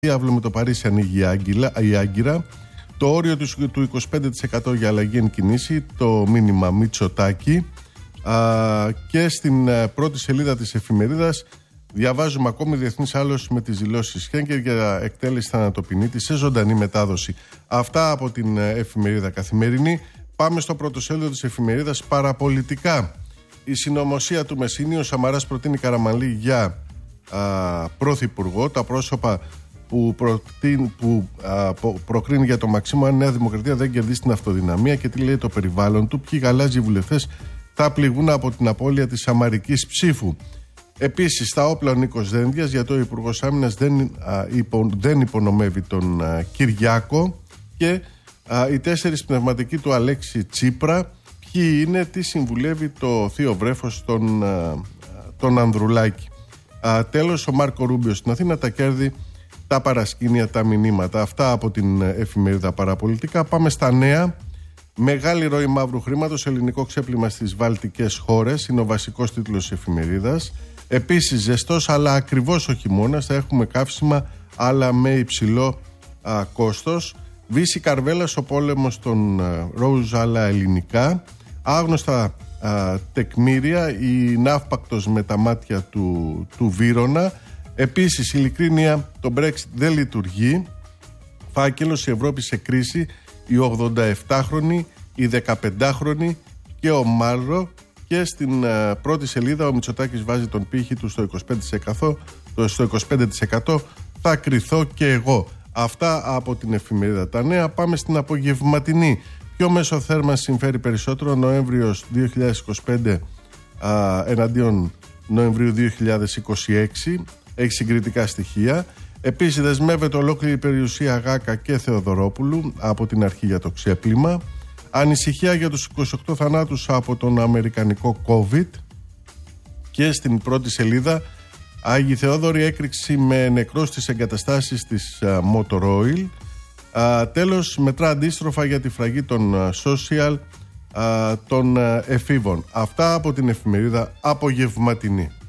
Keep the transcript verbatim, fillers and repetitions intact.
διάβλο με το Παρίσι ανοίγει η Άγκυρα. Το όριο του είκοσι πέντε τοις εκατό για αλλαγή εν κινήσει, το μήνυμα Μητσοτάκη. Α, και στην πρώτη σελίδα της εφημερίδας διαβάζουμε ακόμη διεθνής άλωση με τις δηλώσεις Χένκελ για εκτέλεση θανατοπινίτη σε ζωντανή μετάδοση. Αυτά από την εφημερίδα Καθημερινή. Πάμε στο πρώτο σέλιδο της εφημερίδας Παραπολιτικά. Η συνωμοσία του Μεσσίνη, ο Σαμαράς προτείνει Καραμανλή για α, πρωθυπουργό. Τα πρόσωπα που, προτείν, που α, προκρίνει για το Μαξίμου αν η Νέα Δημοκρατία δεν κερδίσει την αυτοδυναμία και τι λέει το περιβάλλον του. Ποιοι γαλάζιοι βουλευτές θα πληγούν από την απώλεια της σαμαρικής ψήφου. Επίσης, στα όπλα ο Νίκος Δένδιας, γιατί ο Υπουργός Άμυνας δεν, α, υπο, δεν υπονομεύει τον α, Κυριάκο. Και α, οι τέσσερις πνευματικοί του Αλέξη Τσίπρα, ποιοι είναι, τι συμβουλεύει το θείο βρέφος τον, α, τον Ανδρουλάκη. Α, τέλος, ο Μάρκο Ρούμπιο στην Αθήνα, τα κέρδη, τα παρασκήνια, τα μηνύματα. Αυτά από την εφημερίδα Παραπολιτικά. Πάμε στα νέα. Μεγάλη ροή μαύρου χρήματος, ελληνικό ξέπλυμα στις βαλτικές χώρες, είναι ο βασικός τίτλος της εφημερίδας. Επίσης, ζεστός αλλά ακριβώς ο χειμώνας, θα έχουμε καύσιμα αλλά με υψηλό α, κόστος. Βύση Καρβέλας, ο πόλεμος των Ρόουζ αλλά ελληνικά. Άγνωστα α, τεκμήρια, η ναύπακτος με τα μάτια του, του Βύρωνα. Επίσης, ειλικρίνεια, το Brexit δεν λειτουργεί. Φάκελος, η Ευρώπη σε κρίση, η ογδονταεπτάχρονη, η δεκαπεντάχρονη και ο Μάρρο. Και στην uh, πρώτη σελίδα ο Μητσοτάκης βάζει τον πύχη του στο είκοσι πέντε τοις εκατό, στο είκοσι πέντε τοις εκατό θα κρυθώ και εγώ. Αυτά από την εφημερίδα Τα Νέα. Πάμε στην απογευματινή. Ποιο μέσο θέρμανσης συμφέρει περισσότερο, Νοέμβριος δύο χιλιάδες είκοσι πέντε uh, εναντίον Νοεμβρίου δύο χιλιάδες είκοσι έξι. Έχει συγκριτικά στοιχεία. Επίσης, δεσμεύεται ολόκληρη η περιουσία Γάκα και Θεοδωρόπουλου από την αρχή για το ξέπλυμα. Ανησυχία για τους είκοσι οκτώ θανάτους από τον αμερικανικό COVID. Και στην πρώτη σελίδα, Άγιοι Θεόδωρη, έκρηξη με νεκρό στις εγκαταστάσεις της uh, Motor Oil. Uh, τέλος, μετρά αντίστροφα για τη φραγή των uh, social uh, των uh, εφήβων. Αυτά από την εφημερίδα Απογευματινή.